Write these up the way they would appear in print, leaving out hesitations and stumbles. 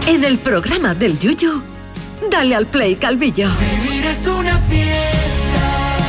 En el programa del Yuyu, dale al play, Calvillo. Vivir es una fiesta.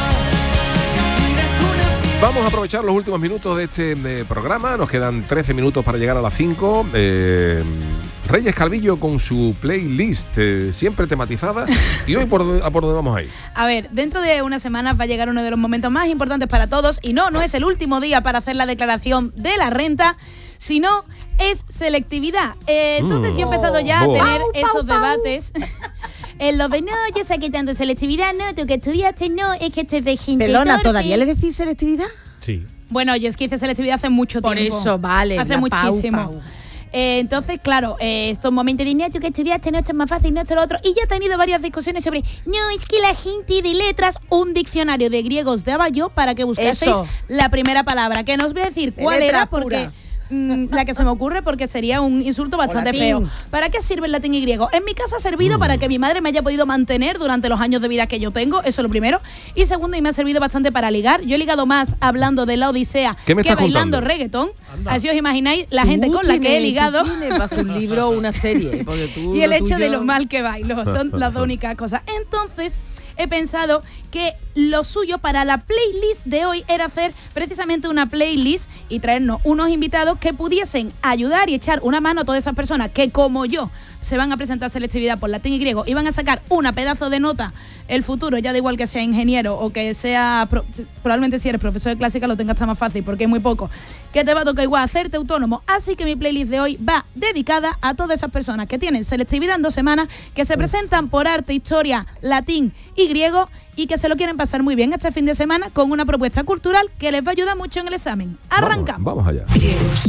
Vamos a aprovechar los últimos minutos de este programa. Nos quedan 13 minutos para llegar a las 5. Reyes Calvillo con su playlist siempre tematizada. ¿Y hoy por dónde vamos a ir? A ver, dentro de unas semanas va a llegar uno de los momentos más importantes para todos. Y no es el último día para hacer la declaración de la renta, sino es selectividad. Entonces yo he empezado ya a tener esos debates. En lo de no, yo saqué tanto selectividad, no, tú que estudiaste, no, es que este de gente. Perdona, torpe. ¿todavía le decís selectividad? Sí. Bueno, yo es que hice selectividad hace mucho tiempo. Por eso, vale. Hace muchísimo. Entonces, claro, estos momentos de no, tú que estudiaste, no, esto es más fácil, no, esto es lo otro. Y ya he tenido varias discusiones sobre, no, es que la gente de letras, un diccionario de griegos daba yo para que buscaseis la primera palabra, que no os voy a decir cuál era porque... la que se me ocurre porque sería un insulto bastante feo. ¿Para qué sirve el latín y griego? En mi casa ha servido para que mi madre me haya podido mantener durante los años de vida que yo tengo, eso es lo primero. Y segundo, y me ha servido bastante para ligar. Yo he ligado más hablando de la Odisea que bailando contando? Reggaetón. Anda. Así os imagináis la gente con la que he ligado. Vas un libro o una serie. Y el hecho de lo mal que bailo. Son las dos únicas cosas. Entonces, he pensado que lo suyo para la playlist de hoy era hacer precisamente una playlist y traernos unos invitados que pudiesen ayudar y echar una mano a todas esas personas que, como yo, se van a presentar selectividad por latín y griego y van a sacar una pedazo de nota el futuro, ya da igual que sea ingeniero o que sea, probablemente si eres profesor de clásica lo tengas más fácil porque es muy poco, que te va a tocar igual hacerte autónomo. Así que mi playlist de hoy va dedicada a todas esas personas que tienen selectividad en 2 semanas, que se presentan por arte, historia, latín y griego y que se lo quieren pasar muy bien este fin de semana con una propuesta cultural que les va a ayudar mucho en el examen. Arrancamos. Vamos allá. Griegos,